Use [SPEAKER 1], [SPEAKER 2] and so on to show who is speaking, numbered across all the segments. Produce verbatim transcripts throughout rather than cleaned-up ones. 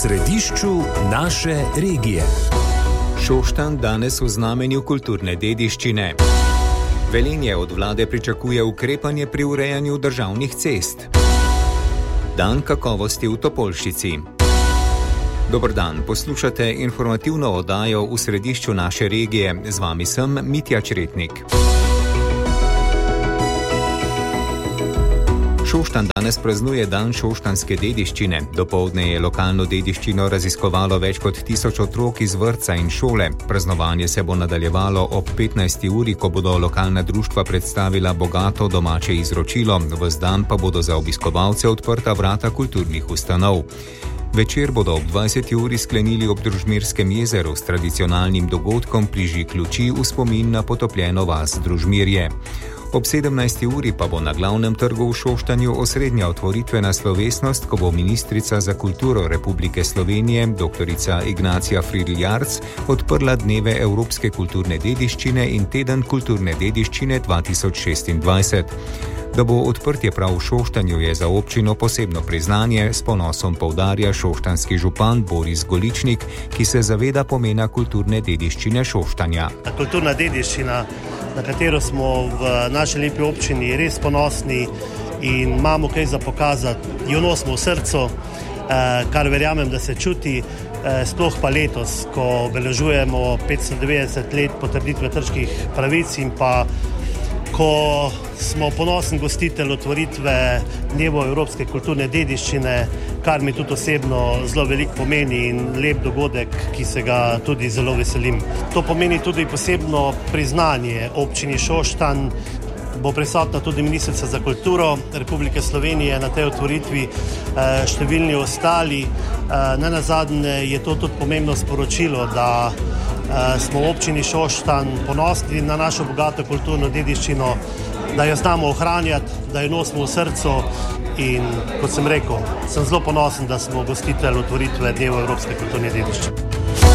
[SPEAKER 1] središču naše regije.
[SPEAKER 2] Šoštanj danes v znamenju kulturne dediščine. Velenje od vlade pričakuje ukrepanje pri urejanju državnih cest. Dan kakovosti v Topolšici. Dober dan, poslušate informativno oddajo v središču naše regije. Z vami sem Mitja Čretnik. Šoštanj danes praznuje dan šoštanjske dediščine. Dopoldne je lokalno dediščino raziskovalo več kot tisoč otrok iz vrtca in šole. Praznovanje se bo nadaljevalo ob petnajsti uri, ko bodo lokalna društva predstavila bogato domače izročilo. Ves dan pa bodo za obiskovalce odprta vrata kulturnih ustanov. Večer bodo ob dvajseti uri sklenili ob Družmirskem jezeru s tradicionalnim dogodkom prižig luči v spomin na potopljeno vas Družmirje. Ob sedemnajsti uri pa bo na glavnem trgu v Šoštanju osrednja otvoritvena slovesnost, ko bo ministrica za kulturo Republike Slovenije, doktorica Ignacija Fridl-Jarc, odprla dneve Evropske kulturne dediščine in teden kulturne dediščine dva tisoč šestindvajset. Da bo odprtje prav v Šoštanju, je za občino posebno priznanje, s ponosom poudarja šoštanjski župan Boris Goličnik, ki se zaveda pomena kulturne dediščine Šoštanja.
[SPEAKER 3] Kulturna dediščina, na katero smo v naši lepi občini res ponosni in imamo kaj za pokazati, jo nosimo v srcu, kar verjamem, da se čuti, sploh pa letos, ko obeležujemo petsto devetdeset let potrditve trških pravic in pa ko smo ponosen gostitelj otvoritve dnevov Evropske kulturne dediščine, kar mi tudi osebno zelo veliko pomeni in lep dogodek, ki se ga tudi zelo veselim. To pomeni tudi posebno priznanje občini Šoštanj. Bo prisotna tudi ministrica za kulturo Republike Slovenije na tej otvoritvi, številni ostali. Nenazadnje je to tudi pomembno sporočilo, da smo v občini Šoštanj ponosni na našo bogato kulturno dediščino, da jo znamo ohranjati, da jo nosimo v srcu in, kot sem rekel, sem zelo ponosen, da smo gostitelj otvoritve dneva Evropske kulturne dediščine.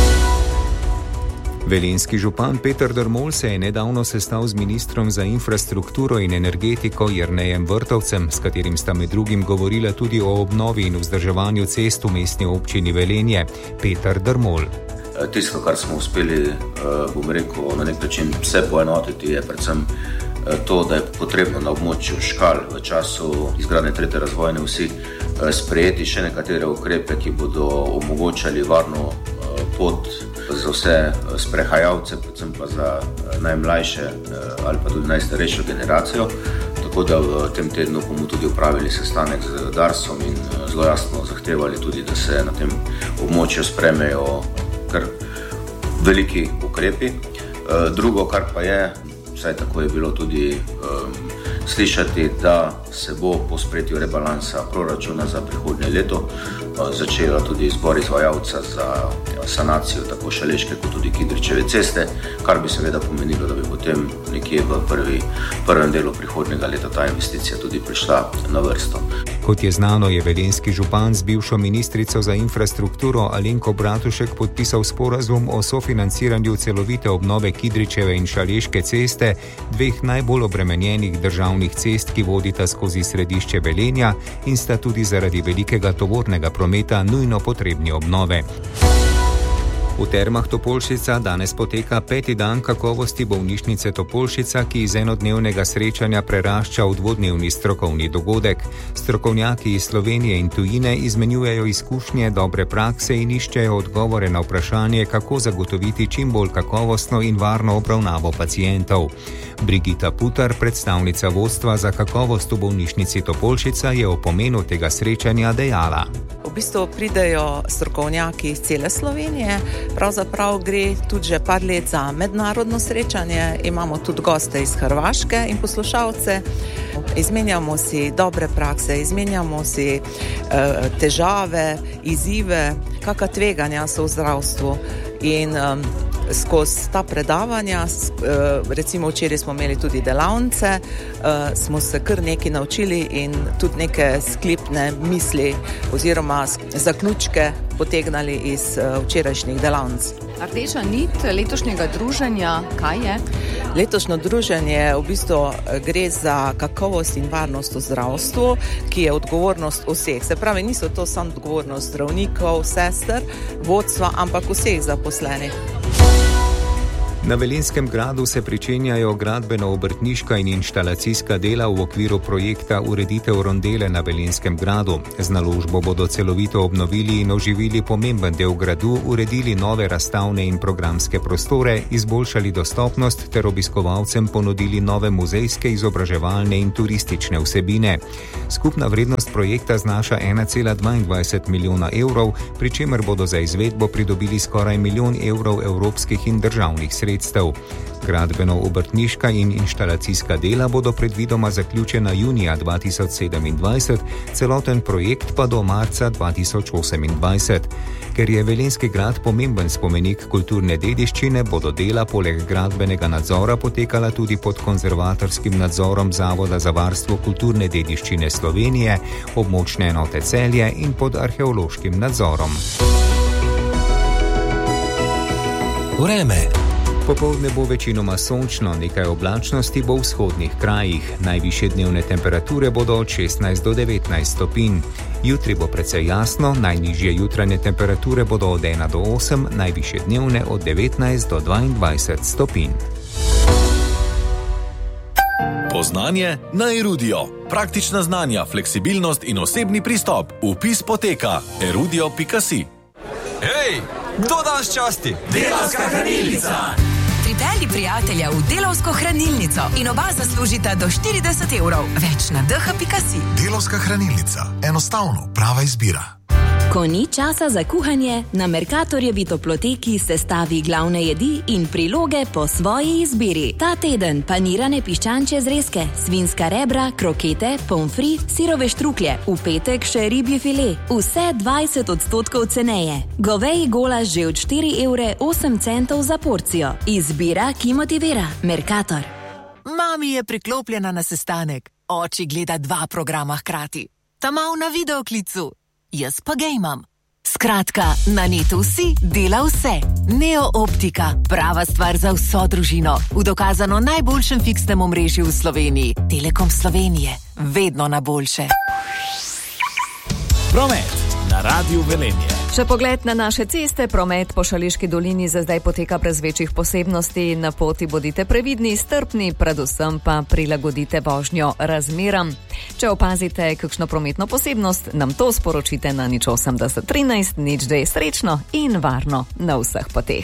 [SPEAKER 2] Velenjski župan Peter Dermol se je nedavno sestal z ministrom za infrastrukturo in energetiko Jernejem Vrtovcem, s katerim sta med drugim govorila tudi o obnovi in vzdrževanju cest v mestni občini Velenje. Peter Dermol.
[SPEAKER 4] Tisto, kar smo uspeli, bom rekel, na nek način vse poenotiti, je predvsem to, da je potrebno na območju Škal v času izgradnje tretje razvojne osi sprejeti še nekatere ukrepe, ki bodo omogočali varno pot za vse sprehajalce, predvsem pa za najmlajše ali pa tudi najstarejšo generacijo. Tako da v tem tednu bomo tudi upravili sestanek z Darsom in zelo jasno zahtevali tudi, da se na tem območju sprejmejo kar veliki ukrepi. Drugo, kar pa je, vsaj tako je bilo tudi um, slišati, da se bo po sprejetju rebalansa proračuna za prihodnje leto uh, začela tudi izbor izvajalca za sanacijo tako Šaleške kot tudi Kidričeve ceste, kar bi seveda pomenilo, da bi potem nekje v prvi, prvem delu prihodnjega leta ta investicija tudi prišla na vrsto.
[SPEAKER 2] Kot je znano, je velenjski župan z bivšo ministrico za infrastrukturo Alenko Bratušek podpisal sporazum o sofinanciranju celovite obnove Kidričeve in Šaleške ceste, dveh najbolj obremenjenih državnih cest, ki vodita skozi središče Velenja in sta tudi zaradi velikega tovornega prometa nujno potrebni obnove. V Termah Topolšica danes poteka peti dan kakovosti bolnišnice Topolšica, ki iz enodnevnega srečanja prerašča v dvodnevni strokovni dogodek. Strokovnjaki iz Slovenije in tujine izmenjujejo izkušnje, dobre prakse in iščejo odgovore na vprašanje, kako zagotoviti čim bolj kakovostno in varno obravnavo pacientov. Brigita Putar, predstavnica vodstva za kakovost v bolnišnici Topolšica, je o pomenu tega srečanja dejala.
[SPEAKER 5] V bistvu pridejo strokovnjaki iz cele Slovenije, pravzaprav gre tudi že par let za mednarodno srečanje, imamo tudi goste iz Hrvaške in poslušalce, izmenjamo si dobre prakse, izmenjamo si e, težave, izzive, kakšna tveganja so v zdravstvu in e, skozi ta predavanja, recimo včeraj smo imeli tudi delavnice, smo se kar nekaj naučili in tudi neke sklepne misli oziroma zaključke potegnali iz včerajšnjih delavnic.
[SPEAKER 6] Rdeča nit letošnjega druženja, kaj je?
[SPEAKER 5] Letošnjo druženje v bistvu gre za kakovost in varnost v zdravstvu, ki je odgovornost vseh. Se pravi, niso to samo odgovornost zdravnikov, sester, vodstva, ampak vseh zaposlenih.
[SPEAKER 2] Na Velenjskem gradu se pričenjajo gradbeno-obrtniška in inštalacijska dela v okviru projekta Ureditev rondele na Velenjskem gradu. Z naložbo bodo celovito obnovili in oživili pomemben del gradu, uredili nove razstavne in programske prostore, izboljšali dostopnost ter obiskovalcem ponudili nove muzejske, izobraževalne in turistične vsebine. Skupna vrednost projekta znaša ena cela dvaindvajset milijona evrov, pri čemer bodo za izvedbo pridobili skoraj milijon evrov evropskih in državnih sredstev. Gradbeno-obrtniška in inštalacijska dela bodo predvidoma zaključena junija dva tisoč sedemindvajset, celoten projekt pa do marca dva tisoč osemindvajset. Ker je Velenjski grad pomemben spomenik kulturne dediščine, bodo dela poleg gradbenega nadzora potekala tudi pod konzervatorskim nadzorom Zavoda za varstvo kulturne dediščine Slovenije, območne enote Celje in pod arheološkim nadzorom.
[SPEAKER 1] Vreme.
[SPEAKER 2] Popoldne bo večinoma sončno, nekaj oblačnosti bo v vzhodnih krajih. Najvišje dnevne temperature bodo od šestnajst do devetnajst stopinj. Jutri bo precej jasno, najnižje jutranje temperature bodo od ena do osem, najvišje dnevne od devetnajst do dvaindvajset stopinj.
[SPEAKER 7] Poznanje na Erudio. Praktična znanja, fleksibilnost in osebni pristop. Vpis poteka erudio pika si.
[SPEAKER 8] Hej, kdo danes časti?
[SPEAKER 9] Delavska hranilnica!
[SPEAKER 10] Pripelji prijatelja v Delavsko hranilnico in oba zaslužita do štirideset evrov. Več na d h pika si.
[SPEAKER 11] Delavska hranilnica. Enostavno, prava izbira.
[SPEAKER 12] Ko ni časa za kuhanje, na Mercatorjevi toploteki sestavi glavne jedi in priloge po svoji izbiri. Ta teden panirane piščančje zrezke, svinska rebra, krokete, pomfri, sirove štruklje, v petek še ribji file, vse dvajset odstotkov ceneje. Goveji golaž že od štiri evre osem centov za porcijo. Izbira, ki motivira. Mercator.
[SPEAKER 13] Mami je priklopljena na sestanek. Oči gleda dva programa hkrati. Ta mal na videoklicu. Jaz pa gejmam. Skratka, na netu si dela vse. Neo Optika, prava stvar za vso družino. V dokazano najboljšem fiksnem omrežju v Sloveniji. Telekom Slovenije. Vedno na boljše.
[SPEAKER 7] Promet na Radiu Velenje.
[SPEAKER 6] Še pogled na naše ceste, promet po Šaleški dolini za zdaj poteka brez večjih posebnosti. Na poti bodite previdni, strpni, predvsem pa prilagodite vožnjo razmeram. Če opazite kakšno prometno posebnost, nam to sporočite na nič osemdeset trinajst, nič dve, srečno in varno na vseh poteh.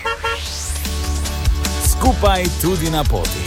[SPEAKER 7] Skupaj tudi na poti.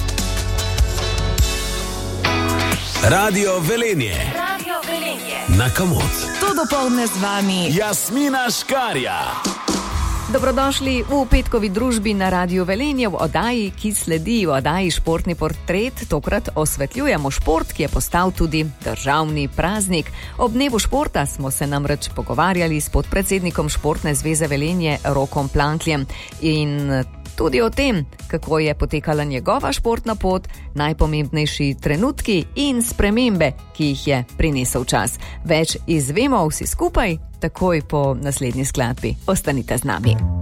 [SPEAKER 1] Radio Velenje.
[SPEAKER 10] Radio Velenje.
[SPEAKER 1] Na Kamot.
[SPEAKER 13] To dopoldne z vami
[SPEAKER 7] Jasmina Škarja.
[SPEAKER 6] Dobrodošli v petkovi družbi na Radiu Velenje v oddaji, ki sledi v oddaji Športni portret. Tokrat osvetljujemo šport, ki je postal tudi državni praznik. Ob dnevu športa smo se namreč pogovarjali s podpredsednikom Športne zveze Velenje Rokom Plankljem in tudi o tem, kako je potekala njegova športna pot, najpomembnejši trenutki in spremembe, ki jih je prinesel čas. Več izvemo vsi skupaj, takoj po naslednji skladbi. Ostanite z nami.